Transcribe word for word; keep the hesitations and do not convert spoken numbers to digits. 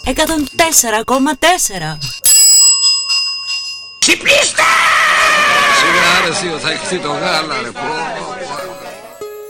εκατόν τέσσερα κόμμα τέσσερα. Ξυπνήστε! Σιγά ρε εσύ, θα έχθει το γάλα ρε πω.